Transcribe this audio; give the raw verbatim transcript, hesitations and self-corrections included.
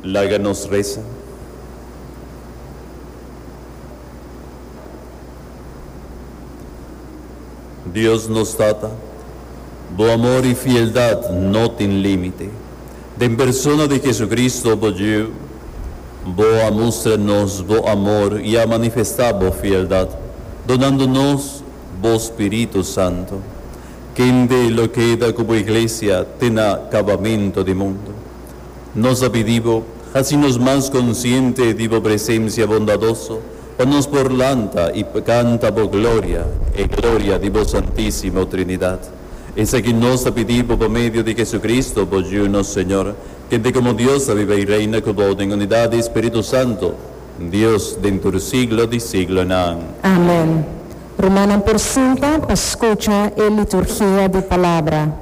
Láganos reza. Dios nos data, bo amor e fieldad no tem limite. De en persona de Jesucristo, bo Dieu, bo a mostrar-nos bo amor e a manifestar bo fieldad, donando-nos bo Espírito Santo, quem de lo queda como iglesia tenha acabamento de mundo. Nos pedimos, assim nos mais consciente de bo presencia bondadoso, o nos por lanta e canta por gloria, e gloria de vos Santísima Trinidad. Esa que nos pedimos por medio de Jesucristo, por Dios nuestro Señor, que de como Dios vive y reina con vos en unidad de Espíritu Santo, Dios dentro del siglo de siglo. Amén. Amén. Romanan por cinta, escucha y liturgia de palabra.